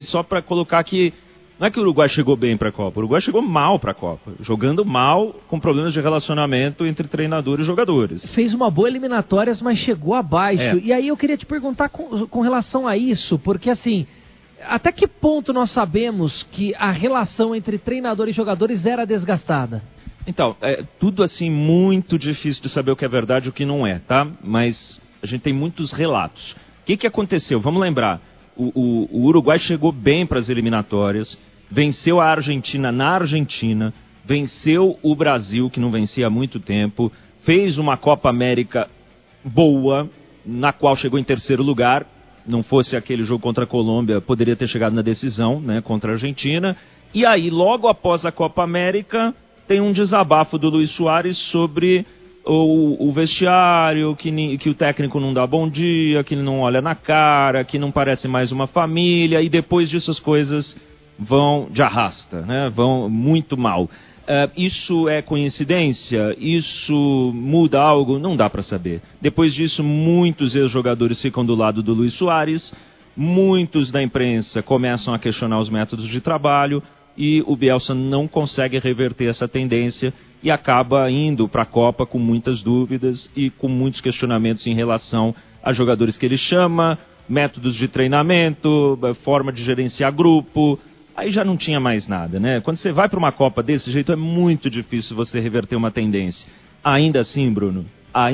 Só para colocar que não é que o Uruguai chegou bem para a Copa, o Uruguai chegou mal para a Copa, jogando mal, com problemas de relacionamento entre treinador e jogadores. Fez uma boa eliminatórias, mas chegou abaixo. E aí eu queria te perguntar com relação a isso, porque assim, até que ponto nós sabemos que a relação entre treinador e jogadores era desgastada? Então, é tudo assim muito difícil de saber o que é verdade e o que não é, tá? Mas a gente tem muitos relatos. O que aconteceu? Vamos lembrar. O Uruguai chegou bem para as eliminatórias, venceu a Argentina na Argentina, venceu o Brasil, que não vencia há muito tempo, fez uma Copa América boa, na qual chegou em terceiro lugar. Não fosse aquele jogo contra a Colômbia, poderia ter chegado na decisão, né, contra a Argentina. E aí, logo após a Copa América, tem um desabafo do Luis Soares sobre o vestiário, que o técnico não dá bom dia, que ele não olha na cara, que não parece mais uma família, e depois disso as coisas vão de arrasta, né? Vão muito mal. Isso é coincidência? Isso muda algo? Não dá para saber. Depois disso, muitos ex-jogadores ficam do lado do Luis Soares, muitos da imprensa começam a questionar os métodos de trabalho, e o Bielsa não consegue reverter essa tendência e acaba indo para a Copa com muitas dúvidas e com muitos questionamentos em relação a jogadores que ele chama, métodos de treinamento, forma de gerenciar grupo. Aí já não tinha mais nada, né? Quando você vai para uma Copa desse jeito, é muito difícil você reverter uma tendência. Ainda assim, Bruno,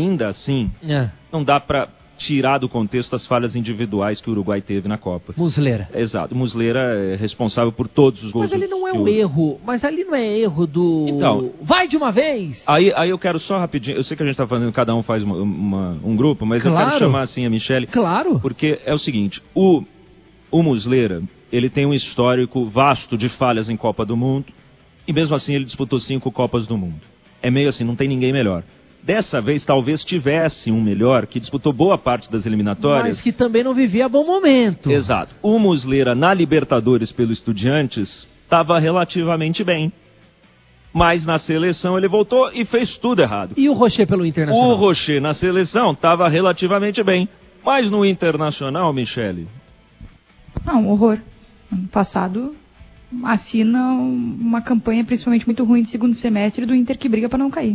não dá para tirar do contexto as falhas individuais que o Uruguai teve na Copa. Muslera. Exato. Muslera é responsável por todos os gols. Mas ali não é um erro. Mas ali não é erro do... Então, vai de uma vez! Aí eu quero só rapidinho... Eu sei que a gente está fazendo... Cada um faz um grupo, mas eu quero chamar assim a Michele. Claro. Porque é o seguinte. O Muslera, ele tem um histórico vasto de falhas em Copa do Mundo. E mesmo assim ele disputou 5 Copas do Mundo. É meio assim, não tem ninguém melhor. Dessa vez, talvez tivesse um melhor, que disputou boa parte das eliminatórias. Mas que também não vivia bom momento. Exato. O Muslera, na Libertadores pelo Estudiantes, estava relativamente bem. Mas na seleção ele voltou e fez tudo errado. E o Rocher pelo Internacional? O Rocher na seleção estava relativamente bem. Mas no Internacional, Michele? Um horror. Ano passado assina uma campanha principalmente muito ruim de segundo semestre do Inter, que briga para não cair.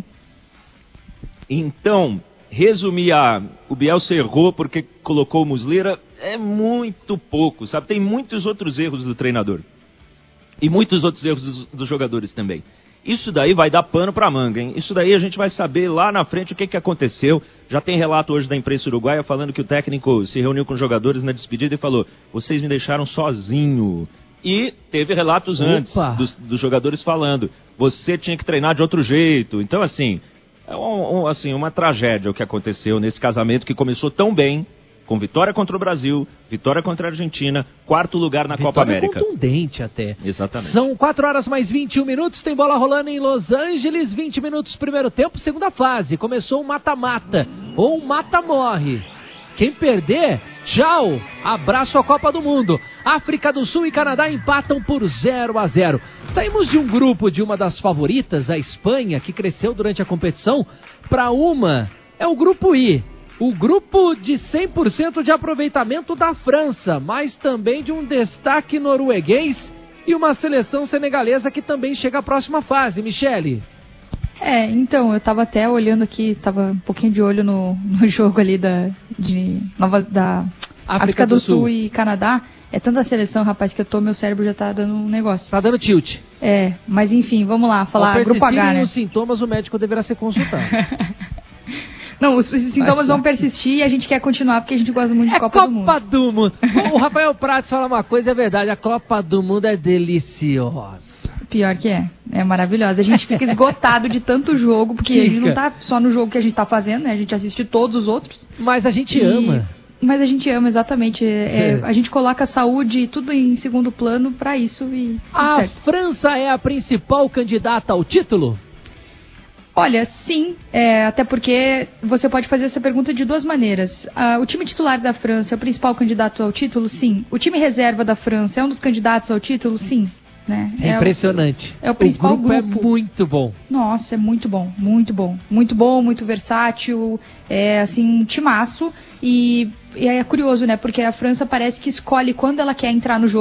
Então, resumir o Bielsa errou porque colocou o Muslera é muito pouco, sabe? Tem muitos outros erros do treinador. E muitos outros erros dos jogadores também. Isso daí vai dar pano pra manga, hein? Isso daí a gente vai saber lá na frente o que aconteceu. Já tem relato hoje da imprensa uruguaia falando que o técnico se reuniu com os jogadores na despedida e falou: vocês me deixaram sozinho. E teve relatos antes dos jogadores falando: você tinha que treinar de outro jeito. Então, assim... assim, uma tragédia o que aconteceu nesse casamento que começou tão bem, com vitória contra o Brasil, vitória contra a Argentina, 4º lugar na Copa América. Contundente até. Exatamente. São 4 horas mais 21 minutos, tem bola rolando em Los Angeles, 20 minutos primeiro tempo, segunda fase. Começou um mata-mata, ou um mata-morre. Quem perder, tchau, abraço à Copa do Mundo. África do Sul e Canadá empatam por 0-0. Saímos de um grupo de uma das favoritas, a Espanha, que cresceu durante a competição, para é o grupo I. O grupo de 100% de aproveitamento da França, mas também de um destaque norueguês e uma seleção senegalesa que também chega à próxima fase. Michele. Então, eu tava até olhando aqui, tava um pouquinho de olho no jogo ali da África do Sul e Canadá. É tanta seleção, rapaz, que meu cérebro já tá dando um negócio. Tá dando tilt. Mas enfim, vamos lá, falar grupo H, né? Os sintomas, o médico deverá ser consultado. Não, os sintomas vão persistir e a gente quer continuar porque a gente gosta muito de Copa do Mundo. Copa do Mundo. O Rafael Prats fala uma coisa, é verdade, a Copa do Mundo é deliciosa. Pior que é maravilhosa. A gente fica esgotado de tanto jogo, porque a gente não tá só no jogo que a gente tá fazendo, né? A gente assiste todos os outros. Mas a gente ama. Mas a gente ama, exatamente. A gente coloca a saúde e tudo em segundo plano pra isso e a certo. França é a principal candidata ao título? Olha, sim, até porque você pode fazer essa pergunta de duas maneiras. O time titular da França é o principal candidato ao título? Sim. O time reserva da França é um dos candidatos ao título? Sim. Né? É impressionante. É o principal grupo. É muito bom. Nossa, é muito bom, muito bom. Muito bom, muito versátil, assim, um timaço. E é curioso, né? Porque a França parece que escolhe quando ela quer entrar no jogo.